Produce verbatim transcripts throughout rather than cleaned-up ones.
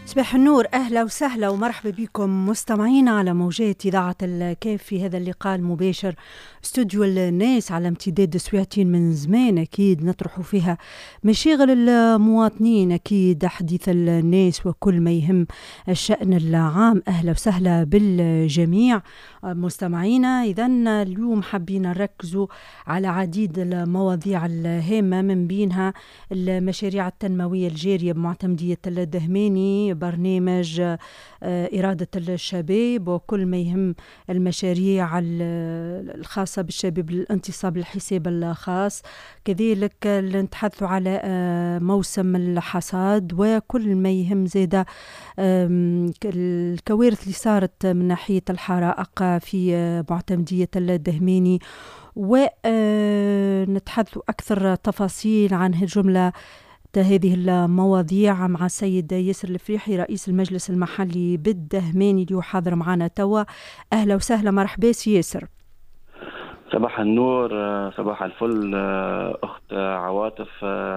صباح النور، أهلا وسهلا ومرحبا بكم مستمعين على موجات إذاعة الكاف في هذا اللقاء المباشر. استوديو الناس على امتداد سويعتين من زمان، أكيد نطرحوا فيها مشاغل المواطنين، أكيد حديث الناس وكل ما يهم الشأن العام. أهلا وسهلا بالجميع مستمعينا. إذن اليوم حابين نركزوا على عديد المواضيع الهامة، من بينها المشاريع التنموية الجارية بمعتمدية الدهماني، برنامج إرادة الشباب وكل ما يهم المشاريع الخاصة بالشباب للانتصاب للحساب الخاص، كذلك نتحدثوا على موسم الحصاد وكل ما يهم زيادة الكوارث اللي صارت من ناحية الحرائق في معتمدية الدهماني، ونتحدثوا أكثر تفاصيل عن هالجملة هذه المواضيع مع السيد ياسر الفريحي رئيس المجلس المحلي بالدهماني اللي هو حاضر معنا توا. أهلا وسهلا، مرحبا سي ياسر. صباح النور، صباح الفل أخت عواطف،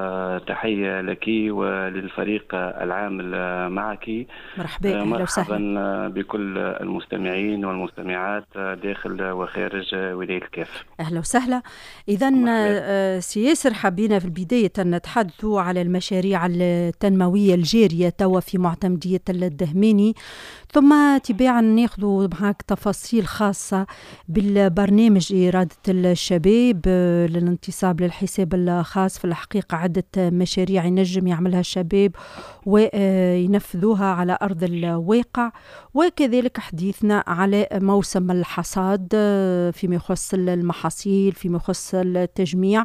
تحية لك وللفريق العامل معك. مرحبا، أهلا وسهلا. مرحبا بكل المستمعين والمستمعات داخل وخارج ولاية الكاف. أهلا وسهلا. إذن سي ياسر، حابين في البداية نتحدثوا على المشاريع التنموية الجارية توا في معتمدية الدهماني، ثم تباعا ناخذوا معك تفاصيل خاصة بالبرنامج إرادة الشباب للانتصاب للحساب الخاص. في الحقيقة عدة مشاريع ينجم يعملها الشباب وينفذوها على أرض الواقع، وكذلك حديثنا على موسم الحصاد فيما يخص المحاصيل، فيما يخص التجميع،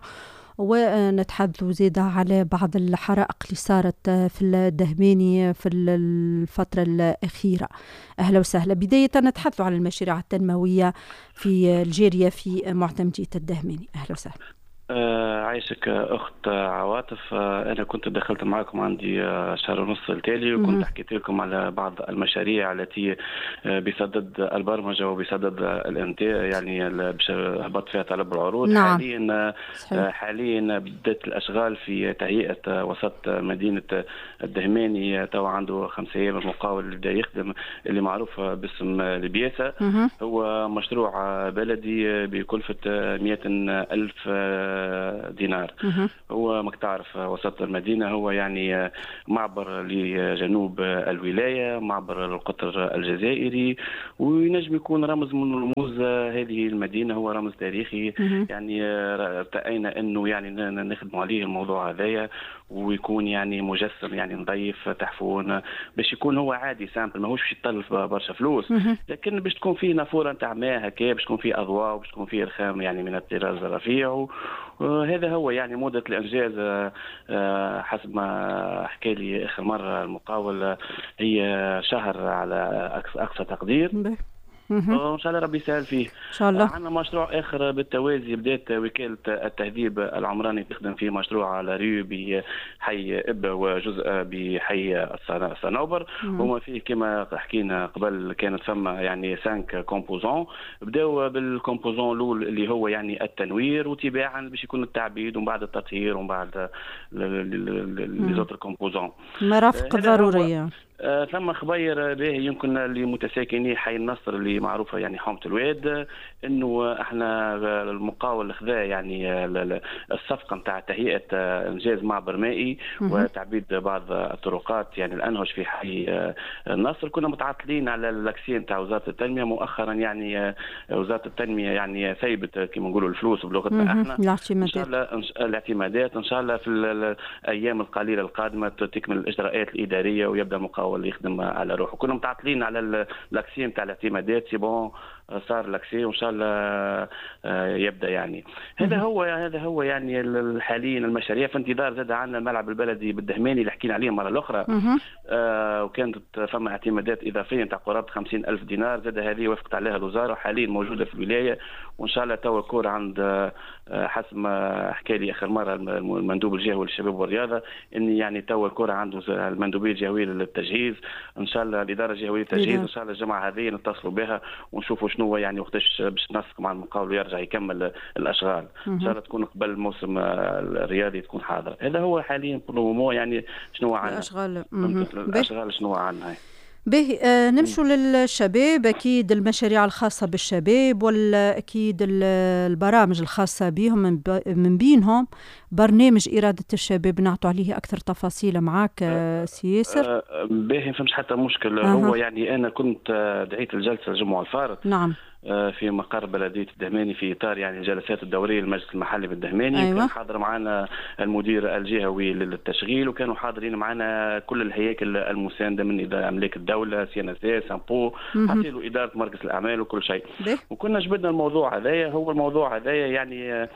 ونتحدث زيادة على بعض الحرائق اللي صارت في الدهماني في الفترة الأخيرة. أهلا وسهلا. بداية نتحدث على المشاريع التنموية في الجارية في معتمدية الدهماني. أهلا وسهلا. آه عايشك أخت عواطف. آه أنا كنت دخلت معكم عندي آه شهر ونص التالي، وكنت حكيت لكم على بعض المشاريع التي آه بصدد البرمجة وبصدد الانتاج، يعني باش هبط فيها طلب العروض. نعم. حاليا آه حاليا بدأت الأشغال في تهيئة وسط مدينة الدهماني. تو عنده خمس أيام المقاول اللي بدا يخدم، اللي معروف باسم البياسة. هو مشروع بلدي بكلفة مئة ألف دينار. هو ماك تعرف وسط المدينة، هو يعني معبر لجنوب الولاية، معبر القطر الجزائري، وينجم يكون رمز من رموز هذه المدينة، هو رمز تاريخي. يعني رأينا أنه يعني نخدم عليه الموضوع هذايا، ويكون يعني مجسم، يعني نضيف تحفون باش يكون هو عادي سامبل، ماهوش باش يطلب برشا فلوس، لكن باش تكون فيه نافوره نتاع ماء هكا، باش تكون فيه اضواء، وباش تكون فيه رخام يعني من الطراز الرفيع. وهذا هو يعني مدة الانجاز حسب ما حكى لي اخر مره المقاول، هي شهر على اقصى تقدير. وإن شاء الله ربي يسهل فيه. إن شاء الله. عندنا مشروع آخر بالتوازي، بدأت وكالة التهذيب العمراني تخدم فيه مشروع على ريو بحي إب وجزء بحي الصنوبر. هما فيه كما حكينا قبل كانت فما يعني سانك كومبوزون. بدأوا بالكومبوزون الأول اللي هو يعني التنوير، وتباعا باش يكون التعبيد، ومن بعد التطهير، ومن بعد لي زوتر كومبوزون. مرافق ضرورية. آه ثم خبير باهي يمكن لمتساكني حي النصر اللي معروفه يعني حومه الواد، انه احنا المقاول خذا يعني الصفقه نتاع تهيئه انجاز معبر مائي وتعبيد بعض الطرقات يعني الانهش في حي النصر. كنا متعطلين على الاكسيه نتاع وزاره التنميه مؤخرا، يعني وزاره التنميه يعني سيبت كما نقولوا الفلوس بلغتنا احنا، ان شاء الله الاعتمادات ان شاء الله في الايام القليله القادمه تكمل الاجراءات الاداريه ويبدا المقاول اللي يخدم على روحه. كنا متعطلين على الاكسيه نتاع الاعتمادات، سي بون صار الاكسي وان شاء الله يبدا. يعني هذا هو هذا هو يعني حاليا المشاريع. في انتظار زاد عندنا الملعب البلدي بالدهماني اللي حكينا عليه المره الاخرى، آه وكانت فما اعتمادات اضافيه نتاع قرابه خمسين ألف دينار، زاد هذه وافقت عليها الوزاره، حاليا موجوده في الولايه، وان شاء الله تو الكور عند آه حسب ما حكى لي اخر مره المندوب الجهوي للشباب والرياضه، ان يعني تو الكره عنده المندوبيه الجهويه للتجهيز التجهيز ان شاء الله، الاداره الجهويه للتجهيز ان شاء الله الجمعه هذه نتصلوا بها ونشوفوا شنو يعني وقتاش باش تنسق مع المقاول ويرجع يكمل الاشغال. ان شاء الله تكون قبل الموسم الرياضي تكون حاضره. هذا هو حاليا مو يعني شنو عندنا الاشغال الاشغال شنو عندنا. به آه نمشوا للشباب. أكيد المشاريع الخاصة بالشباب ولا أكيد البرامج الخاصة بهم، من بينهم برنامج إرادة الشباب، نعطوا عليه أكثر تفاصيل معك آه سي ياسر. آه باهي، فمش حتى مشكل. أه. هو يعني أنا كنت دعيت الجلسة الجمعة الفارط نعم في مقر بلدية الدهماني في إطار يعني الجلسات الدورية للمجلس المحلي بالدهماني. أيوة. كان حاضر معنا المدير الجهوي للتشغيل، وكانوا حاضرين معنا كل الهياكل المساندة من إدارة أملاك الدولة، سي ان اس اس، سامبو، حتى له إدارة مركز الأعمال وكل شيء. وكنا جبدنا الموضوع هذايا. هو الموضوع هذايا يعني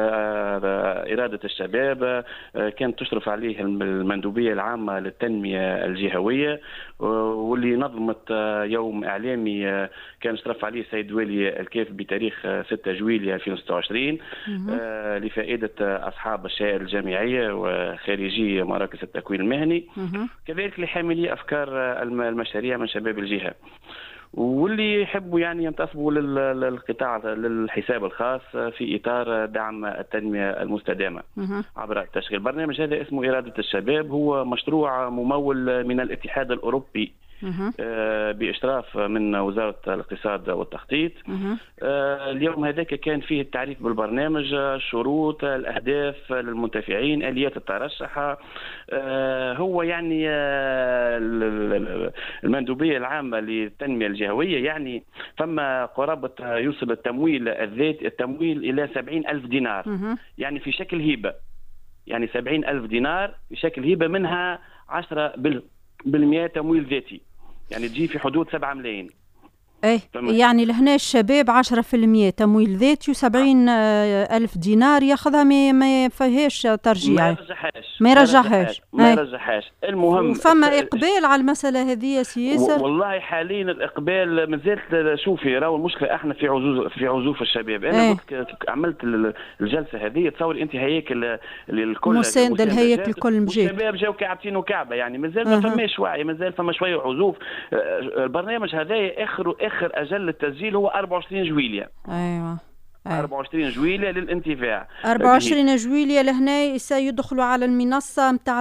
إرادة الشباب كانت تشرف عليه المندوبية العامة للتنمية الجهوية، واللي نظمت يوم إعلامي كان اشرف عليه السيد والي الكيف بتاريخ ستة جويلية ألفين وستة وعشرين آه لفائدة أصحاب الشهادة الجامعية وخارجي مراكز التكوين المهني، كذلك لحاملي أفكار المشاريع من شباب الجهة، واللي يحبوا يعني ينتسبوا للقطاع للحساب الخاص في إطار دعم التنمية المستدامة عبر التشغيل. البرنامج هذا اسمه إرادة الشباب، هو مشروع ممول من الاتحاد الأوروبي آه بإشراف من وزارة الاقتصاد والتخطيط. آه اليوم هذاك كان فيه التعريف بالبرنامج، الشروط، الأهداف للمنتفعين، آليات الترشح. آه هو يعني آه المندوبية العامة للتنمية الجهوية يعني فما قرابة يوصل التمويل الذاتي التمويل إلى سبعين ألف دينار يعني في شكل هبة، يعني سبعين ألف دينار في شكل هبة، منها عشرة بالمئة تمويل ذاتي، يعني تجي في حدود سبعة ملايين. ايه يعني لهنا الشباب عشرة في المئة تمويل ذاتي وسبعين آه. ألف دينار ياخذها ما فيهاش ترجيع، ما يرجعهاش ما يرجعهاش ما يرجعهاش. المهم فما إقبال على المسألة هذه يا سي ياسر؟ والله حاليا الإقبال مازالت. شوفي راهو المشكلة احنا في عزوف في عزوف الشباب. أنا ايه؟ قلت عملت الجلسة هذه، تصور أنت هياكل الكل مساند الهياكل الكل مجيب، الشباب جاو كعبتين وكعبة، يعني مازال ما فماش وعي، مازال فما شوية عزوف. البرنامج هذا آخر آخر أجل التسجيل هو أربعة وعشرين جويلية. أيوة. أيوة. أربعة وعشرين جويلية للانتفاع. أربعة وعشرين جويلية لهنا سيدخلوا على المنصة نتاع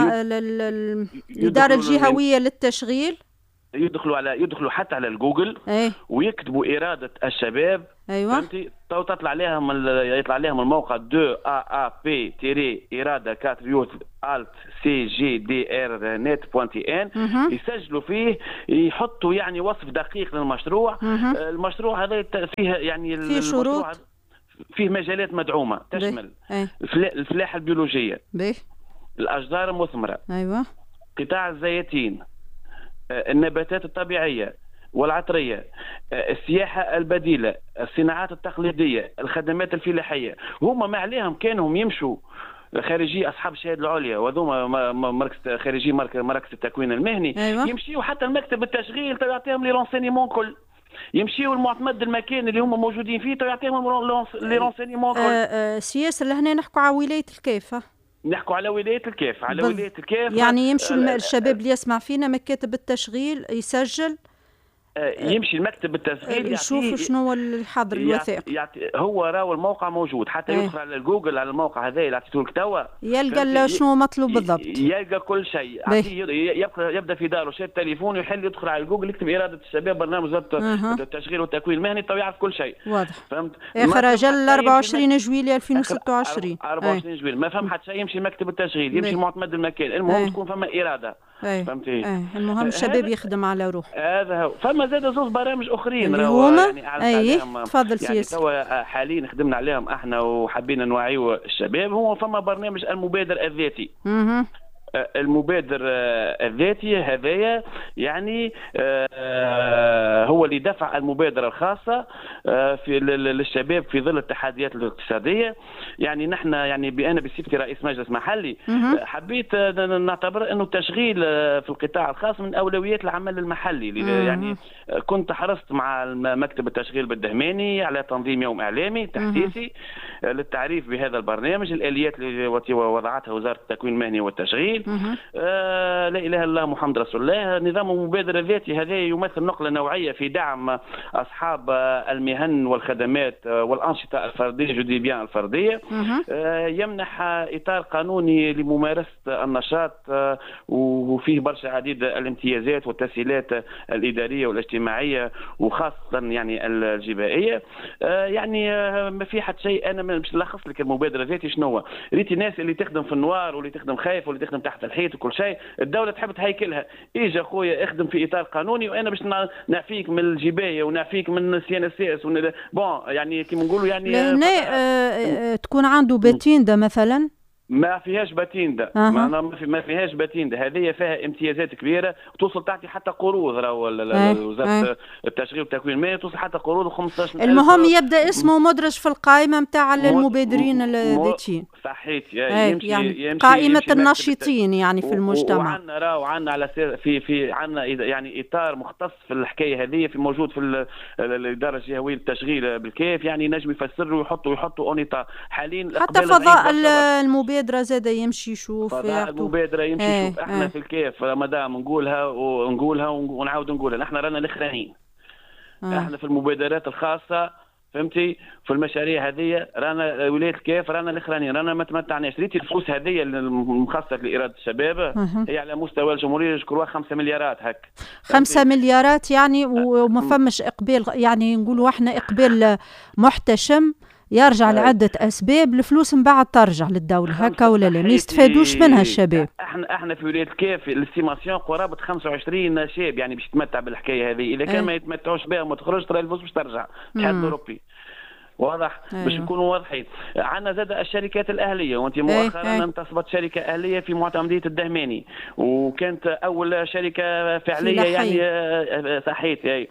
الإدارة الجهوية للتشغيل، يدخلوا على يدخلوا حتى على الجوجل. أيه؟ ويكتبوا إرادة الشباب. ايوه فهمتي؟ تو تطلع عليهم يطلع عليهم الموقع دو ا ا بي تيري إرادة أربعة يوث الت سي جي دي ار نت بوانتي ان، يسجلوا فيه، يحطوا يعني وصف دقيق للمشروع. مه. المشروع هذا فيه يعني فيه شروط، فيه مجالات مدعومة تشمل أيه؟ الفلاحة البيولوجية، بيه؟ الأشجار المثمرة، أيوة، قطاع الزيتين، النباتات الطبيعية والعطرية، السياحة البديلة، الصناعات التقليدية، الخدمات الفلاحية. هما ما عليهم كانوا يمشوا خارجي أصحاب الشهادة العليا وذوما مركز خارجي مركز التكوين المهني. أيوة. يمشيوا حتى المكتب التشغيل يعطيهم لي رونسينيمون كل، يمشيوا المعتمد المكان اللي هم موجودين فيه يعطيهم لي رونسينيمون كل. أه سياسة لهنا نحكوا على ولاية الكيف، نحكوا على ولاية الكيف، على بز... ولاية الكيف يعني يمشوا أه الشباب اللي يسمع فينا مكاتب التشغيل يسجل، يمشي المكتب التسجيل يشوف شنو اللي حاضر الوثائق. يعطي هو راهو الموقع موجود، حتى ايه؟ يدخل على جوجل على الموقع هذا اللي عطيته لك توا يلقى شنو مطلوب بالضبط، يلقى كل شيء. يبقى يبدا في داره شاد تليفون ويحل يدخل على جوجل يكتب إرادة الشباب برنامج وزارة أه. التشغيل والتكوين المهني، تو يعرف كل شيء. واضح. فهمت؟ اخر اجل أربعة وعشرين جويلية ألفين وستة وعشرين. أربعة وعشرين جويلية ما فهم حتى شيء. يمشي مكتب التشغيل، يمشي معتمد المكان، المهم ايه؟ تكون فما إرادة. ايه؟ فهمتي؟ ايه؟ المهم الشباب يخدم على روحه. هذا هو. فما زاد زوز برامج اخرين اللي هما يعني ايه؟ تفضل يعني سياسي. توا حاليا خدمنا عليهم احنا وحبينا نوعيو الشباب. هو فما برنامج المبادر الذاتي. اها المبادر الذاتي هذايا يعني هو اللي دفع المبادرة الخاصة في للشباب في ظل التحديات الاقتصادية. يعني نحن يعني أنا بصفتي رئيس مجلس محلي حبيت نعتبر أنه التشغيل في القطاع الخاص من أولويات العمل المحلي. يعني كنت حرصت مع مكتب التشغيل بالدهماني على تنظيم يوم إعلامي تحسيسي للتعريف بهذا البرنامج، الآليات التي وضعتها وزارة التكوين المهني والتشغيل. وعشرين. آه لا اله الا الله محمد رسول الله. نظام المبادره الذاتي هذا يمثل نقله نوعيه في دعم اصحاب المهن والخدمات والانشطه الفرديه جدي بيان الفرديه. آه يمنح اطار قانوني لممارسه النشاط آه وفيه برشا عديد الامتيازات والتسهيلات الاداريه والاجتماعيه وخاصه يعني الجبائيه. آه يعني آه ما في حتى شيء. انا مش نلخص لك المبادره ذاتي شنو. ريتي الناس اللي تخدم في النوار واللي تخدم خايف واللي تخدم تحت الحيط وكل شيء الدوله تحب تهيكلها. ايجا خويا اخدم في اطار قانوني وانا باش نعفيك من الجبايه ونعفيك من السي ان اس اس بون يعني كيما نقولوا يعني لهنا آه تكون عنده باتيندا مثلا ما فيهاش باتيندا. أه. ما في ما فيهاش باتيندا. هذه فيها امتيازات كبيره توصل تعطي حتى قروض. راهو وزاره التشغيل والتكوين المالي توصل حتى قروض خمسطاش ألف. المهم يبدا اسمه مدرج في القائمه نتاع المبادرين الذاتيين. صحيت يمشي يعني يمشي قائمه يمشي الناشطين يعني في المجتمع. وعندنا راهو عندنا على في في عندنا يعني اطار مختص في الحكايه هذه في موجود في الاداره الجهويه للتشغيل بالكيف يعني نجم يفسروا ويحطوا يحطوا اونيتا حاليا حتى فضاء المبادره زاد يمشي يشوف المبادره يمشي ايه يشوف. احنا ايه. في الكيف مدام نقولها ونقولها ونعاود نقولها. نحن رانا الاخرانيين. اه. احنا في المبادرات الخاصه فهمتي في المشاريع هذه رانا ولايه الكيف رانا الاخرانيين. رانا ما تمتعناش. ريتي الفلوس هذه المخصصه لاراده الشباب اه. هي على مستوى الجمهوريه يذكروها خمسة مليارات هك. خمسة مليارات يعني وما فمش اقبال يعني نقولوا احنا اقبال محتشم يرجع لعدة أسباب. الفلوس من بعد ترجع للدولة هكا ولا لا؟ ما يستفادوش منها الشباب. احنا احنا في ولاية الكيف الاستيماسيون قرابة خمسة وعشرين شاب يعني باش يتمتع بالحكاية هذه. إذا كان ما يتمتعوش بها وما تخرجش ترى الفلوس باش ترجع. الاتحاد الأوروبي واضح. أيوة. باش نكونوا واضحين. عندنا زاد الشركات الاهليه وانت مؤخرا أيه. انتصبت شركه اهليه في معتمديه الدهماني وكانت اول شركه فعليه يعني صحيت اي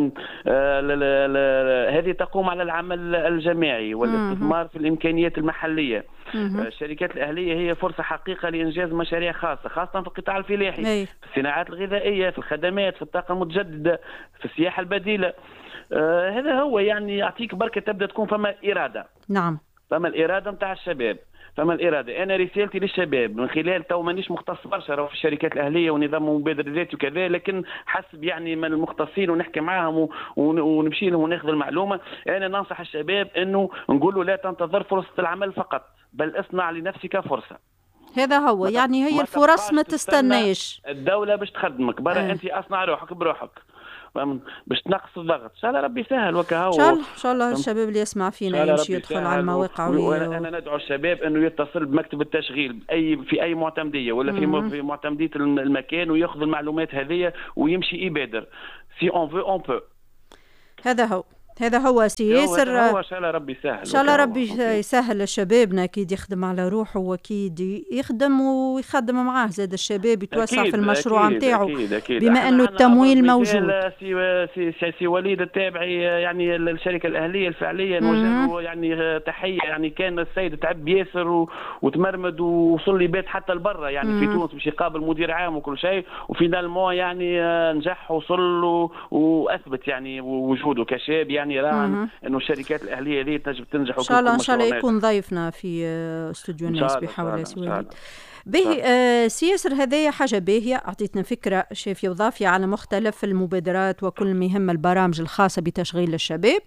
هذه تقوم على العمل الجماعي والاستثمار في الامكانيات المحليه. الشركات الاهليه هي فرصه حقيقه لانجاز مشاريع خاصه خاصه في القطاع الفلاحي أيه. في الصناعات الغذائيه في الخدمات في الطاقه المتجدده في السياحه البديله. آه هذا هو يعني يعطيك بركه تبدا تكون فما اراده. نعم فما الاراده نتاع الشباب. فما الاراده. انا رسالتي للشباب من خلال تو مانيش مختص برشا في الشركات الاهليه ونظام مبادر ذاتي وكذا لكن حسب يعني من المختصين ونحكي معاهم ونمشي لهم وناخذ المعلومه. انا ننصح الشباب انه نقول له لا تنتظر فرصه العمل فقط بل اصنع لنفسك فرصه. هذا هو يعني هي الفرص ما تستناش الدوله باش تخدمك برا. أه. انت اصنع روحك بروحك باش تنقص الضغط. ان شاء الله ربي يسهل وكا هو. ان شاء الله ان شاء الله الشباب اللي يسمع فينا يمشي يدخل على المواقع و... وانا انا ندعو الشباب انه يتصل بمكتب التشغيل اي في اي معتمديه ولا في م... في معتمديه المكان وياخذ المعلومات هذه ويمشي يبادر. سي اون فو اون بو. هذا هو هذا هو سي ياسر. هو ان شاء الله ربي يسهل. ان شاء الله ربي يسهل لشبابنا اكيد يخدم على روحه واكيد يخدم ويخدم معاه زاد الشباب يتوسع في المشروع نتاعو بما انه التمويل موجود. سي سي سي وليد التابعي يعني الشركه الاهليه الفعليه نوجه يعني تحيه. يعني كان السيد تعب ياسر وتمرمد ووصل لي بيت حتى لبرا يعني مم. في تونس باش يقابل مدير عام وكل شيء وفينالمون يعني نجح وصل واثبت يعني وجوده كشاب يعني يعني راهن انه الشركات الاهليه هذه تنجم تنجح. ان شاء الله ان شاء الله يكون ضيفنا في استوديو الناس بحول سي وليد. باهي آه سي ياسر هذايا حاجه باهيه اعطيتنا فكره شافيه وضافيه على مختلف المبادرات وكل مهمه البرامج الخاصه بتشغيل الشباب.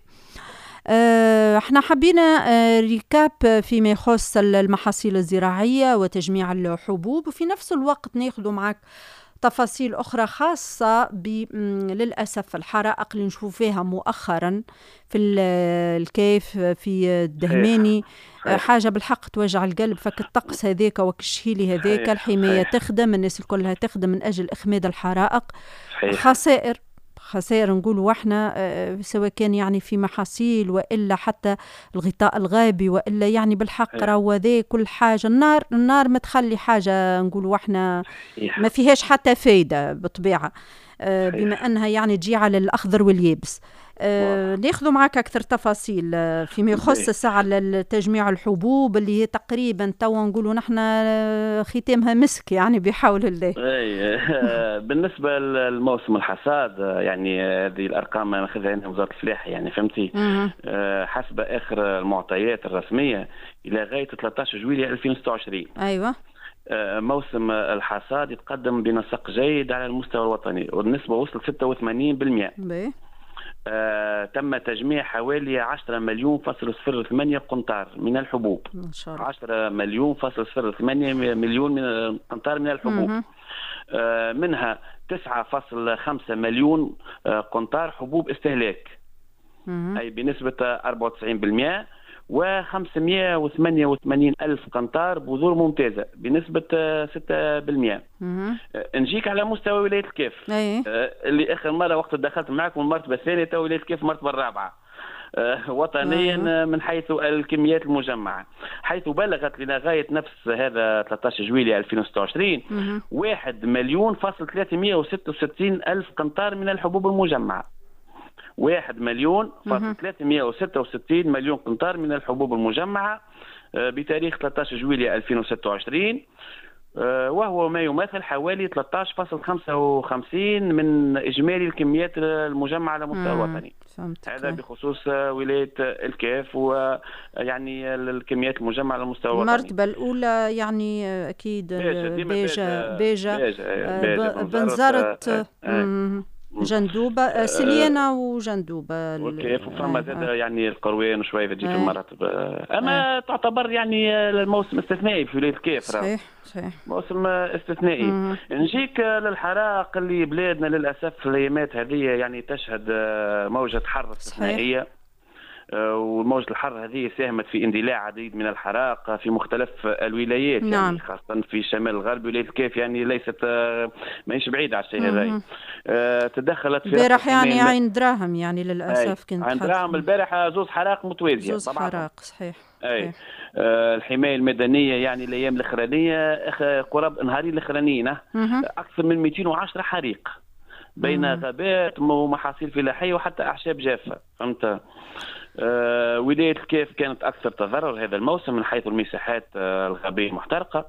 آه احنا حبينا آه ريكاب فيما يخص المحاصيل الزراعيه وتجميع الحبوب وفي نفس الوقت ناخذ معك تفاصيل أخرى خاصة للأسف الحرائق اللي نشوف فيها مؤخرا في الكيف في الدهماني. حاجة بالحق توجع القلب. فك الطقس هذاك وكالشهيلي هذاك الحماية تخدم الناس كلها تخدم من أجل إخماد الحرائق. خسائر خسائر نقولوا احنا سواء كان يعني في محاصيل والا حتى الغطاء الغابي والا يعني بالحق راهو ذا كل حاجه. النار النار ما تخلي حاجه نقولوا احنا ما فيهاش حتى فايده بالطبيعه بما انها يعني تجي على الاخضر واليابس. آه ناخذ معك اكثر تفاصيل فيما يخص الساعه لتجميع الحبوب اللي هي تقريبا توا نقولوا نحن ختامها مسك يعني بحول الله. اي بالنسبه للموسم الحصاد يعني هذه الارقام ماخذها عندنا وزاره الفلاحه يعني فهمتي. آه حسب اخر المعطيات الرسميه الى غايه ثلاثة عشر جويلية ألفين وستة وعشرين. ايوه موسم الحصاد يتقدم بنسق جيد على المستوى الوطني والنسبة وصلت ستة وثمانين بالمئة. آه تم تجميع حوالي عشرة مليون فاصل صفر ثمانية قنطار من الحبوب. ما شاء الله. عشرة مليون فاصل صفر ثمانية مليون من قنطار من الحبوب. آه منها تسعة فاصل خمسة مليون آه قنطار حبوب استهلاك، أي بنسبة أربعة وتسعين بالمئة، وخمسمئة وثمانية وثمانين ألف قنطار بذور ممتازة بنسبة ستة بالمئة. نجيك على مستوى ولاية الكاف اللي آخر مرة وقت دخلت معكم المرتبة الثانية، تو ولاية الكاف المرتبة الرابعة وطنيا من حيث الكميات المجمعة، حيث بلغت لغاية نفس هذا ثلاثة عشر جويلية ألفين وستة وعشرين واحد مليون فاصل ثلاثمئة وستة وستين ألف قنطار من الحبوب المجمعة. واحد مليون فاصل ثلاثمئة وستة وستين مليون قنطار من الحبوب المجمعة بتاريخ ثلاثة عشر جويلية ألفين وستة وعشرين، وهو ما يمثل حوالي ثلاثة عشر فاصل خمسة وخمسين من إجمالي الكميات المجمعة على مستوى الوطني. هذا بخصوص ولاية الكاف ويعني الكميات المجمعة على المستوى الوطني. المرتبة الأولى يعني أكيد بيجا بيجا, بيجا بنزرت جندوبة سليانة وجندوبة وكيف وفما زاد يعني القروان وشوية تجي في المراتب، أما آه. تعتبر يعني الموسم استثنائي في ولاية الكاف. صحيح صحيح موسم استثنائي. مم. نجيك للحرائق اللي بلادنا للأسف في الأيامات هذه يعني تشهد موجة حر استثنائية، وموجة الحر هذه ساهمت في اندلاع عديد من الحرائق في مختلف الولايات. نعم. يعني خاصة في الشمال الغربي ولاية الكاف يعني ليست ماهيش بعيدة على الشيء هذا. أه تدخلت في البارح يعني عين دراهم يعني للأسف كنت عين دراهم البارح زوز حرائق متوازية. زوز حرائق صحيح. أي أه الحماية المدنية يعني الأيام الأخرانية قرب نهارين الأخرانيين أكثر من مئتين وعشرة حريق بين مم. غابات ومحاصيل فلاحية وحتى أعشاب جافة. فهمت؟ آه ولاية الكاف كانت أكثر تضرر هذا الموسم من حيث المساحات آه الغابية المحترقة.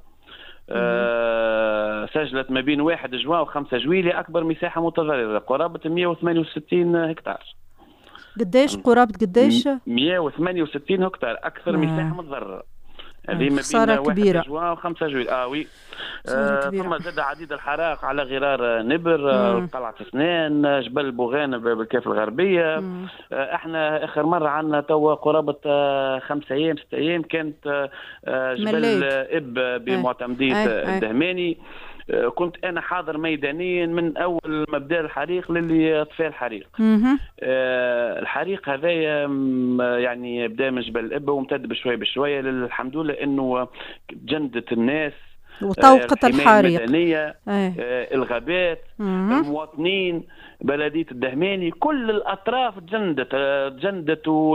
آه سجلت ما بين واحد جوان وخمسة جويلية أكبر مساحة متضررة قرابة مئة وثمانية وستين هكتار. قديش قرابة قديش؟ مئة وثمانية وستين هكتار أكثر آه. مساحة متضررة. هذه ما بين واحد جوان وخمسة جويل. اه وي آه ثم زاد عديد الحرائق على غرار نبر، آه قلعة سنان، جبل بوغان بالكاف الغربية. آه احنا اخر مرة عندنا توا قرابة آه خمسة ايام ستة ايام كانت آه جبل اب بمعتمدية الدهماني. آه كنت انا حاضر ميدانيا من اول ما بدا الحريق للي طفى الحريق. آه الحريق هذايا يعني بدا من جبل اب وامتد بشويه بشويه. الحمد لله انه جندت الناس وطوقت الحريق المدنية، آه الغابات، المواطنين، بلدية الدهماني، كل الأطراف جندت جندت